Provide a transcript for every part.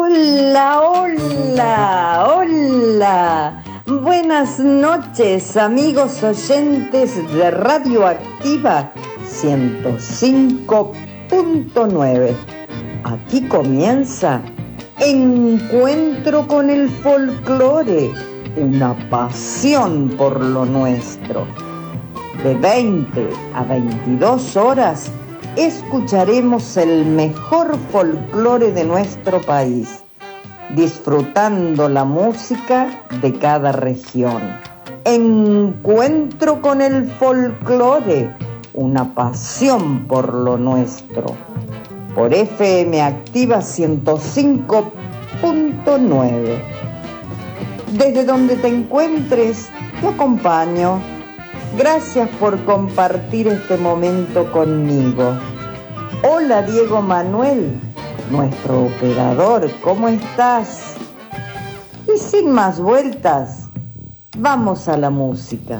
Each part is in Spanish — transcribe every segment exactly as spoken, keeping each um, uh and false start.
Hola, hola, hola. Buenas noches, amigos oyentes de Radioactiva ciento cinco punto nueve. Aquí comienza Encuentro con el Folclore, una pasión por lo nuestro. De veinte a veintidós horas escucharemos el mejor folclore de nuestro país, disfrutando la música de cada región. Encuentro con el folclore, una pasión por lo nuestro. Por F M Activa ciento cinco punto nueve. Desde donde te encuentres, te acompaño. Gracias por compartir este momento conmigo. Hola, Diego Manuel, nuestro operador, ¿cómo estás? Y sin más vueltas, vamos a la música.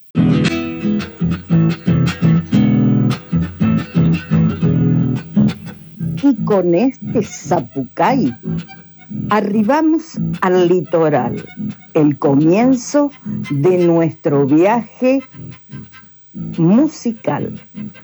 Y con este zapucay arribamos al litoral, el comienzo de nuestro viaje musical.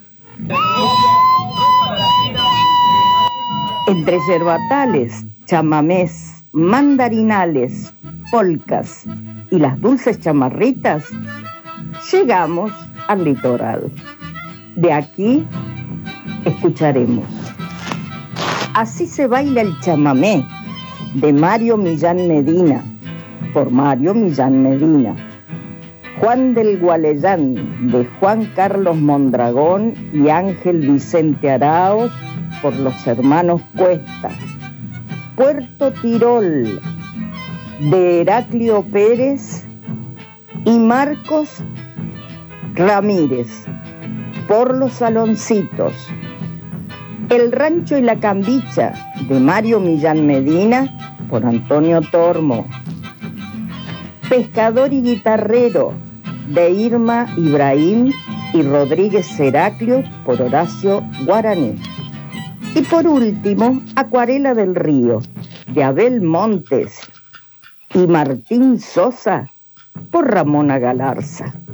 Entre yerbatales, chamamés, mandarinales, polcas y las dulces chamarritas, llegamos al litoral. De aquí escucharemos Así se baila el chamamé, de Mario Millán Medina, por Mario Millán Medina. Juan del Gualeyán, de Juan Carlos Mondragón y Ángel Vicente Araoz, por los hermanos Cuesta. Puerto Tirol, de Heraclio Pérez y Marcos Ramírez, por los Saloncitos. El Rancho y la Cambicha, de Mario Millán Medina, por Antonio Tormo. Pescador y Guitarrero, de Irma Ibrahim y Rodríguez Heraclio, por Horacio Guaraní. Y por último, Acuarela del Río, de Abel Montes y Martín Sosa, por Ramona Galarza.